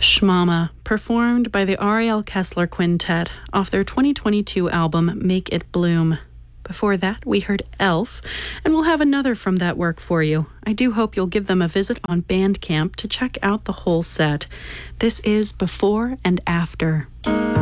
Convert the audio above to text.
Shmama, performed by the Ariel Kessler Quintet off their 2022 album Make It Bloom. Before that, we heard Elf, and we'll have another from that work for you. I do hope you'll give them a visit on Bandcamp to check out the whole set. This is Before and After.